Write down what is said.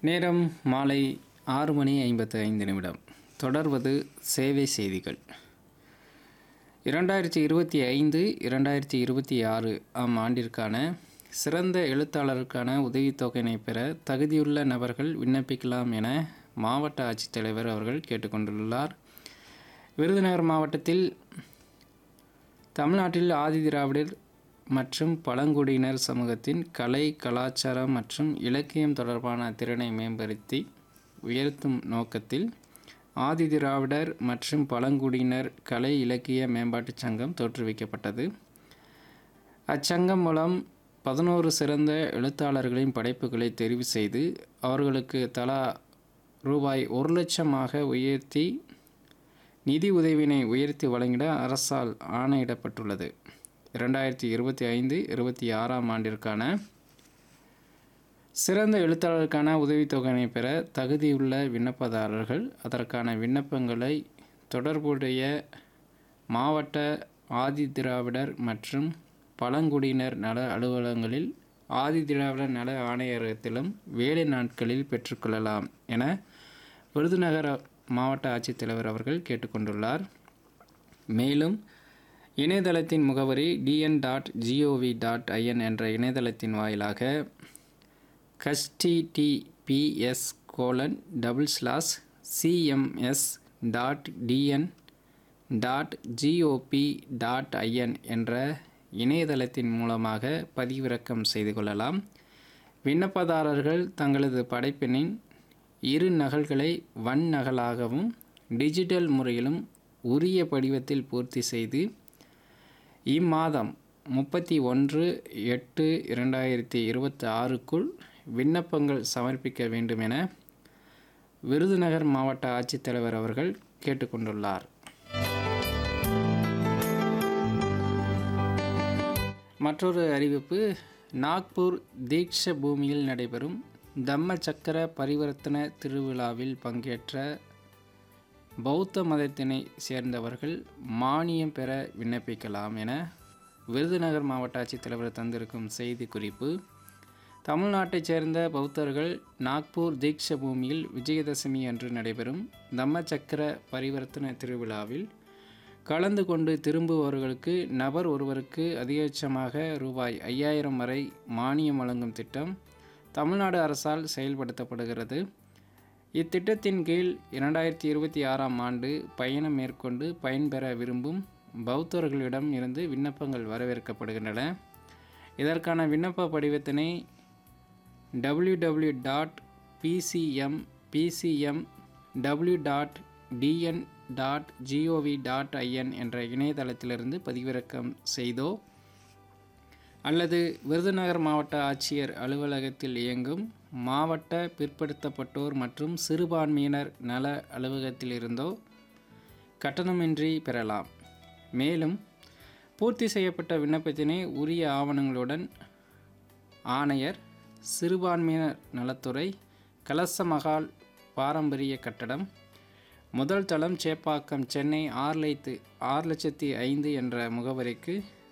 நேரம் மாலை 6:55. தொடர்வது சேவை செய்திகள். 2025-2026 ஆண்டிற்கான சிறந்த எழுத்தாளருக்கான உதவித்தொகையினை பெற தகுதியுள்ள நபர்கள் விண்ணப்பிக்கலாம் என மாவட்ட ஆட்சித்தலைவர் அவர்கள் கேட்டுக்கொண்டுள்ளார். விருதுநகர் மாவட்டத்தில் தமிழ்நாட்டில் ஆதிதிராவிடர் மற்றும் பழங்குடியினர் சமூகத்தின் கலை, கலாச்சாரம் மற்றும் இலக்கியம் தொடர்பான திறனை மேம்படுத்தி உயர்த்தும் நோக்கத்தில் ஆதிதிராவிடர் மற்றும் பழங்குடியினர் கலை இலக்கிய மேம்பாட்டுச் சங்கம் தோற்றுவிக்கப்பட்டது. அச்சங்கம் மூலம் 11 சிறந்த எழுத்தாளர்களின் படைப்புகளை தெரிவு செய்து அவர்களுக்கு தலா ரூபாய் 1,00,000 உயர்த்தி நிதி உதவியினை உயர்த்தி வழங்கிட அரசால் ஆணையிடப்பட்டுள்ளது. 2025-26 ஆண்டிற்கான சிறந்த எழுத்தாளருக்கான உதவித்தொகையினை பெற தகுதியுள்ள விண்ணப்பதாரர்கள் அதற்கான விண்ணப்பங்களை தொடர்புடைய மாவட்ட ஆதிதிராவிடர் மற்றும் பழங்குடியினர் நல அலுவலகங்களில் ஆதிதிராவிடர் நல ஆணையரகத்திலும் வேலை நாட்களில் பெற்றுக்கொள்ளலாம் என விருதுநகர் மாவட்ட ஆட்சித்தலைவர் அவர்கள் கேட்டுக்கொண்டுள்ளார். மேலும் இணையதளத்தின் முகவரி dn.gov.in என்ற இணையதளத்தின் வாயிலாக https://cms.dn.gov.in என்ற இணையதளத்தின் மூலமாக பதிவிறக்கம் செய்து கொள்ளலாம். விண்ணப்பதாரர்கள் தங்களது படைப்பினின் 2 நகல்களை வண்ணகலாகவும் டிஜிட்டல் முறையிலும் உரிய படிவத்தில் பூர்த்தி செய்து இம்மாதம் 31/8/2026க்குள் விண்ணப்பங்கள் சமர்ப்பிக்க வேண்டும் என விருதுநகர் மாவட்ட ஆட்சித்தலைவர் அவர்கள் கேட்டுக்கொண்டுள்ளார். மற்றொரு அறிவிப்பு, நாக்பூர் தீக்ஷ பூமியில் நடைபெறும் தம்ம சக்கர பரிவர்த்தன திருவிழாவில் பங்கேற்ற பௌத்த மதத்தினை சேர்ந்தவர்கள் மானியம் பெற விண்ணப்பிக்கலாம் என விருதுநகர் மாவட்ட ஆட்சித்தலைவர் தந்திருக்கும் செய்தி குறிப்பு. தமிழ்நாட்டைச் சேர்ந்த பௌத்தர்கள் நாக்பூர் தீக்ஷ பூமியில் விஜயதசமி அன்று நடைபெறும் தம்ம சக்கர பரிவர்த்தன திருவிழாவில் கலந்து கொண்டு திரும்புபவர்களுக்கு நபர் ஒருவருக்கு அதிகபட்சமாக ரூபாய் 5,000 வரை மானியம் வழங்கும் திட்டம் தமிழ்நாடு அரசால் செயல்படுத்தப்படுகிறது. இத்திட்டத்தின் கீழ் 2026 ஆண்டு பயணம் மேற்கொண்டு பயன்பெற விரும்பும் பௌத்தர்களிடம் இருந்து விண்ணப்பங்கள் வரவேற்கப்படுகின்றன. இதற்கான விண்ணப்ப படிவத்தினை www.pcm.pcm.dn.gov.in என்ற இணையதளத்திலிருந்து பதிவிறக்கம் செய்தோ அல்லது விருதுநகர் மாவட்ட ஆட்சியர் அலுவலகத்தில் இயங்கும் மாவட்ட பிற்படுத்தப்பட்டோர் மற்றும் சிறுபான்மையினர் நல அலுவலகத்தில் இருந்தோ கட்டணமின்றி பெறலாம். மேலும் பூர்த்தி செய்யப்பட்ட விண்ணப்பத்தினை உரிய ஆவணங்களுடன் ஆணையர், சிறுபான்மையினர் நலத்துறை, கலசமகால் பாரம்பரிய கட்டடம், முதல் தளம், சேப்பாக்கம், சென்னை 6,05,000 என்ற முகவரிக்கு